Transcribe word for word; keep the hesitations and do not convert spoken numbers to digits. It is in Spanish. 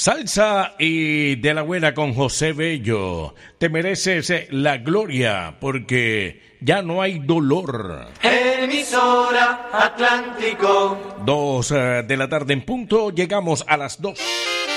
Salsa y de la buena con José Bello. Te mereces la gloria porque ya no hay dolor. Emisora Atlántico. Dos de la tarde en punto. Llegamos a las dos.